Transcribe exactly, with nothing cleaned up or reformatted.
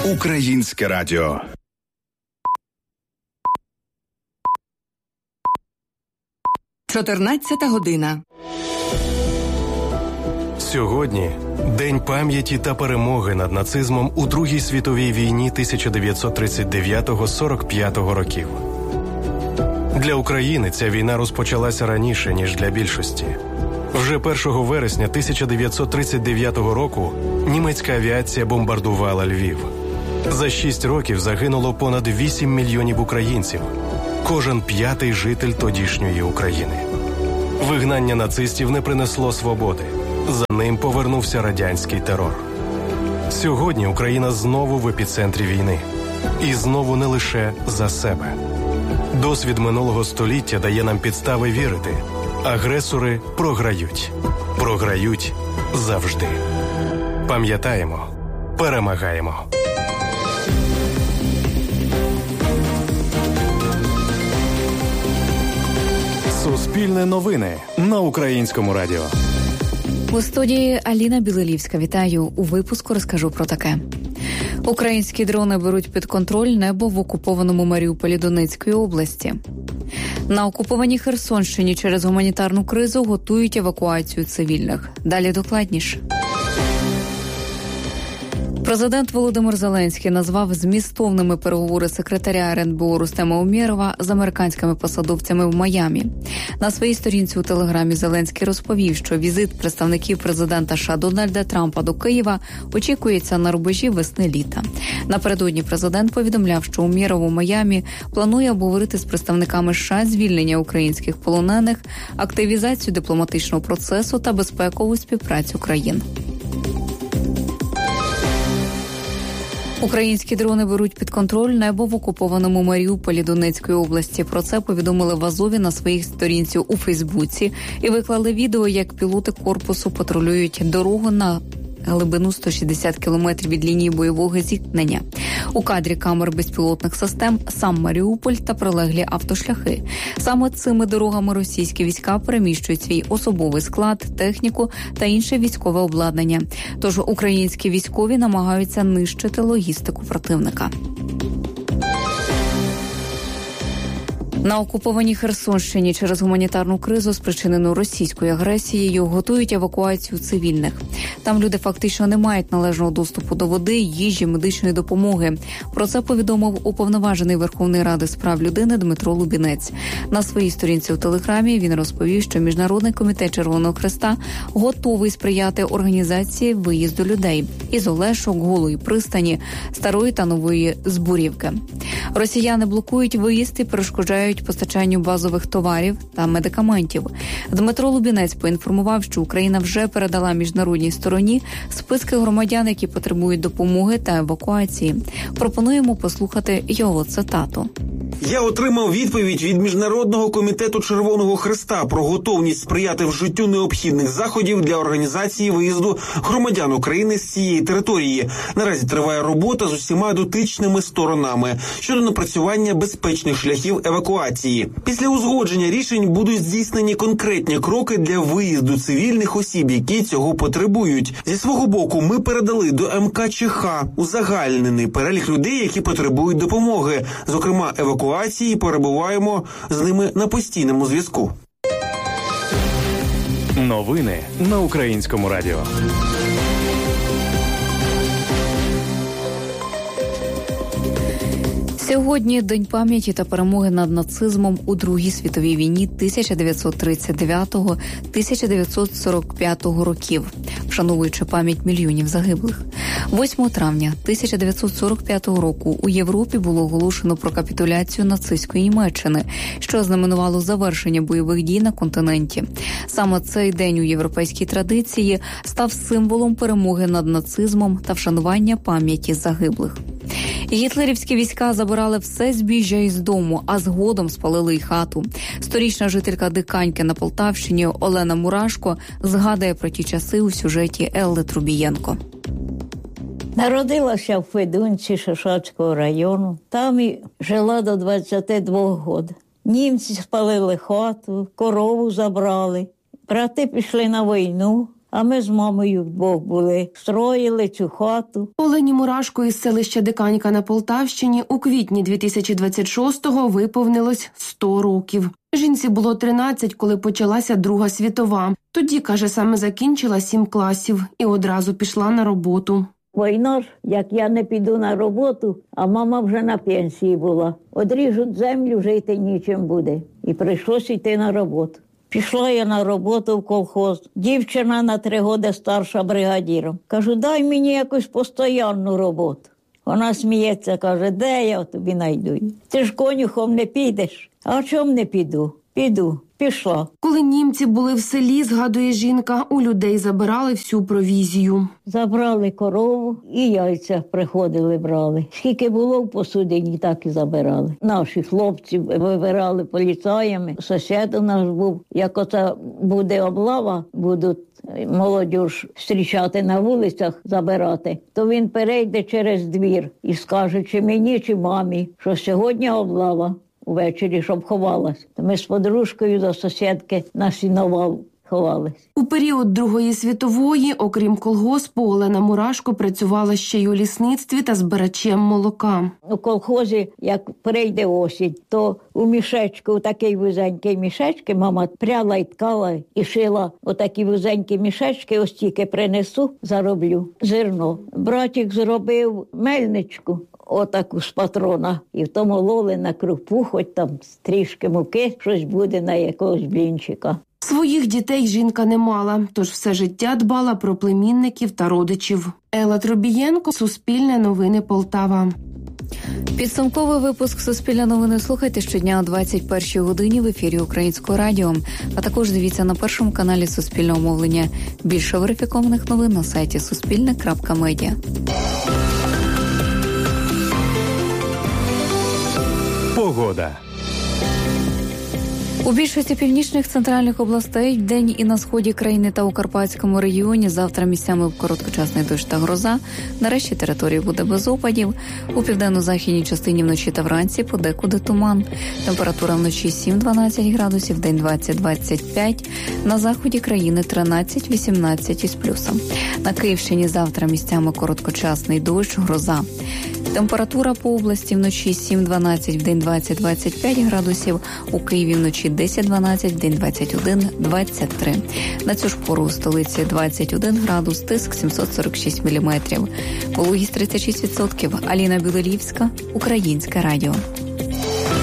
Українське радіо. чотирнадцята година. Сьогодні День пам'яті та перемоги над нацизмом у Другій світовій війні тисяча дев'ятсот тридцять дев'ятого - сорок п'ятого років. Для України ця війна розпочалася раніше, ніж для більшості. Вже першого вересня тисяча дев'ятсот тридцять дев'ятого року німецька авіація бомбардувала Львів. За шість років загинуло понад вісім мільйонів українців. Кожен п'ятий житель тодішньої України. Вигнання нацистів не принесло свободи. За ним повернувся радянський терор. Сьогодні Україна знову в епіцентрі війни. І знову не лише за себе. Досвід минулого століття дає нам підстави вірити. Агресори програють. Програють завжди. Пам'ятаємо. Перемагаємо. Суспільне новини на Українському радіо. У студії Аліна Білилівська. Вітаю. У випуску розкажу про таке. Українські дрони беруть під контроль небо в окупованому Маріуполі Донецької області. На окупованій Херсонщині через гуманітарну кризу готують евакуацію цивільних. Далі докладніше. Президент Володимир Зеленський назвав змістовними переговори секретаря ер ен бе о Рустема Умєрова з американськими посадовцями в Майамі. На своїй сторінці у Телеграмі Зеленський розповів, що візит представників президента США Дональда Трампа до Києва очікується на рубежі весни-літа. Напередодні президент повідомляв, що Умєров у Майамі планує обговорити з представниками США звільнення українських полонених, активізацію дипломатичного процесу та безпекову співпрацю країн. Українські дрони беруть під контроль небо в окупованому Маріуполі Донецької області. Про це повідомили в Азові на своїй сторінці у Фейсбуці і виклали відео, як пілоти корпусу патрулюють дорогу на глибину сто шістдесят кілометрів від лінії бойового зіткнення. У кадрі камер безпілотних систем сам Маріуполь та прилеглі автошляхи. Саме цими дорогами російські війська переміщують свій особовий склад, техніку та інше військове обладнання. Тож українські військові намагаються нищити логістику противника. На окупованій Херсонщині через гуманітарну кризу, спричинену російською агресією, готують евакуацію цивільних. Там люди фактично не мають належного доступу до води, їжі, медичної допомоги. Про це повідомив уповноважений Верховної Ради з прав людини Дмитро Лубінець. На своїй сторінці у Телеграмі він розповів, що Міжнародний комітет Червоного Хреста готовий сприяти організації виїзду людей із Олешок, Голої пристані, Старої та Нової Збурівки. Росіяни блокують виїзд і перешкоджають постачанню базових товарів та медикаментів. Дмитро Лубінець поінформував, що Україна вже передала міжнародній стороні списки громадян, які потребують допомоги та евакуації. Пропонуємо послухати його цитату. Я отримав відповідь від Міжнародного комітету Червоного Хреста про готовність сприяти вжиттю необхідних заходів для організації виїзду громадян України з цієї території. Наразі триває робота з усіма дотичними сторонами щодо напрацювання безпечних шляхів евакуації. Після узгодження рішень будуть здійснені конкретні кроки для виїзду цивільних осіб, які цього потребують. Зі свого боку, ми передали до ем ка че ха узагальнений перелік людей, які потребують допомоги, зокрема евакуації, і перебуваємо з ними на постійному зв'язку. Новини на Українському радіо. Сьогодні День пам'яті та перемоги над нацизмом у Другій світовій війні тисяча дев'ятсот тридцять дев'ятого - тисяча дев'ятсот сорок п'ятого років, вшановуючи пам'ять мільйонів загиблих. восьмого травня тисяча дев'ятсот сорок п'ятого року у Європі було оголошено про капітуляцію нацистської Німеччини, що знаменувало завершення бойових дій на континенті. Саме цей день у європейській традиції став символом перемоги над нацизмом та вшанування пам'яті загиблих. Гітлерівські війська забирали все збіжжя із дому, а згодом спалили й хату. Сторічна жителька Диканьки на Полтавщині Олена Мурашко згадує про ті часи у сюжеті Елли Трубієнко. Народилася в Федунці Шишацького району. Там і жила до двадцяти двох років. Німці спалили хату, корову забрали. Брати пішли на війну. А ми з мамою вдвох були, строїли цю хату. Олені Мурашко із селища Диканька на Полтавщині у квітні дві тисячі двадцять шостого виповнилось сто років. Жінці було тринадцять, коли почалася Друга світова. Тоді, каже, саме закінчила сім класів і одразу пішла на роботу. Війна ж, як я не піду на роботу, а мама вже на пенсії була. Одріжуть землю, жити нічим буде. І прийшлося йти на роботу. Пішла я на роботу в колхоз. Дівчина на три роки старша бригадіром. Кажу, дай мені якусь постійну роботу. Вона сміється, каже, де я тобі найду? Ти ж конюхом не підеш. А чому не піду? Піду. Пішла. Коли німці були в селі, згадує жінка, у людей забирали всю провізію. Забрали корову і яйця приходили, брали. Скільки було в посудині, так і забирали. Наші хлопці вибирали поліцаями. Сусід у нас був, як оце буде облава, будуть молодіж зустрічати на вулицях, забирати, то він перейде через двір і скаже, чи мені, чи мамі, що сьогодні облава. Увечері, щоб ховалась. Ми з подружкою до сусідки на сіновал ховались. У період Другої світової, окрім колгоспу, Олена Мурашко працювала ще й у лісництві та збирачем молока. У колхозі, як прийде осінь, то у мішечку, у такий вузенький мішечки, мама пряла і ткала, і шила отакі вузенькі мішечки, ось тільки принесу, зароблю зерно. Братик зробив мельничку, отаку з патрона, і в тому лоли на крупу, хоч там трішки муки, щось буде на якогось блінчика. Своїх дітей жінка не мала, тож все життя дбала про племінників та родичів. Елла Тробієнко, Суспільне новини, Полтава. Підсумковий випуск «Суспільне новини» слухайте щодня о двадцять першій годині в ефірі Українського радіо. А також дивіться на першому каналі Суспільного мовлення. Більше верифікованих новин на сайті суспільне крапка медіа. Погода. У більшості північних центральних областей вдень і на сході країни та у Карпатському регіоні завтра місцями короткочасний дощ та гроза. Нарешті території буде без опадів. У південно-західній частині вночі та вранці подекуди туман. Температура вночі сім-дванадцять градусів, день двадцять-двадцять п'ять. На заході країни тринадцять-вісімнадцять із плюсом. На Київщині завтра місцями короткочасний дощ, гроза. Температура по області вночі сім-дванадцять, вдень двадцять-двадцять п'ять градусів. У Києві вночі десять-дванадцять, вдень двадцять один - двадцять три. На цю ж пору у столиці двадцять один градус, тиск сімсот сорок шість міліметрів. Вологість тридцять шість відсотків. Аліна Білолівська, Українське радіо.